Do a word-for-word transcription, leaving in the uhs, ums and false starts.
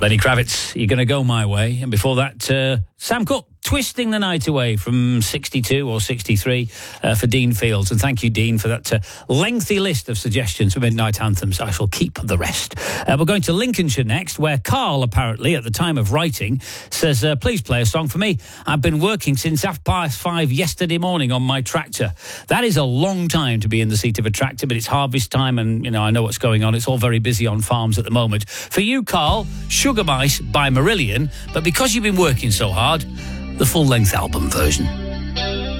Lenny Kravitz, You're Gonna Go My Way. And before that, uh, Sam Cooke, Twisting the Night Away from sixty-two or sixty-three uh, for Dean Fields. And thank you, Dean, for that uh, lengthy list of suggestions for midnight anthems. I shall keep the rest. Uh, we're going to Lincolnshire next, where Carl, apparently, at the time of writing, says, uh, please play a song for me. I've been working since half past five yesterday morning on my tractor. That is a long time to be in the seat of a tractor, but it's harvest time and, you know, I know what's going on. It's all very busy on farms at the moment. For you, Carl, Sugar Mice by Marillion, but because you've been working so hard, the full-length album version.